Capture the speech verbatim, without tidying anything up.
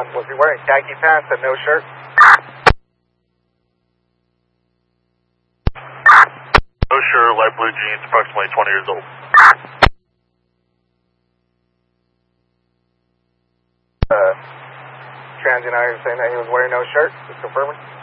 one. Was he wearing khaki pants and no shirt? No shirt, light blue jeans, approximately twenty years old. Uh, transient I saying that he was wearing no shirt, just confirming.